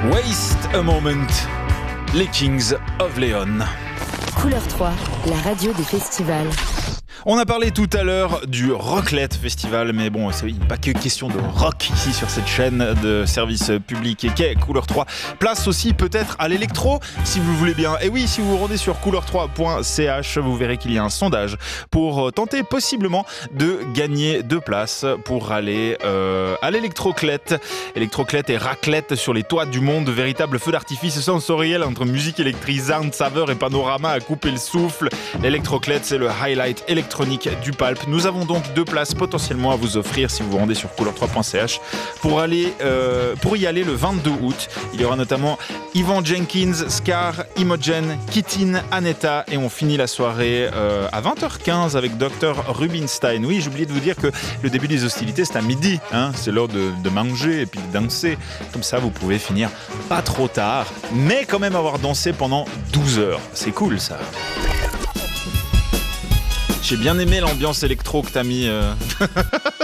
Waste a Moment, les Kings of Leon. Couleur 3, la radio des festivals. On a parlé tout à l'heure du Rocklette Festival, mais bon, c'est pas que question de rock ici sur cette chaîne de service public et qu'est Couleur 3. Place aussi peut-être à l'électro, si vous le voulez bien. Et oui, si vous vous rendez sur couleur3.ch, vous verrez qu'il y a un sondage pour tenter possiblement de gagner 2 places pour aller à l'électroclette. Électroclette et raclette sur les toits du monde, véritable feu d'artifice sensoriel entre musique électrisante, saveur et panorama à couper le souffle. L'électroclette, c'est le highlight électronique du Palp. Nous avons donc 2 places potentiellement à vous offrir si vous vous rendez sur couleur3.ch pour y aller le 22 août. Il y aura notamment Ivan Jenkins, Scar, Imogen, Kittin, Aneta et on finit la soirée à 20h15 avec Dr Rubinstein. Oui, j'ai oublié de vous dire que le début des hostilités c'est à midi, hein. C'est l'heure de manger et puis de danser. Comme ça vous pouvez finir pas trop tard mais quand même avoir dansé pendant 12 heures. C'est cool ça. J'ai bien aimé l'ambiance électro que t'as mis.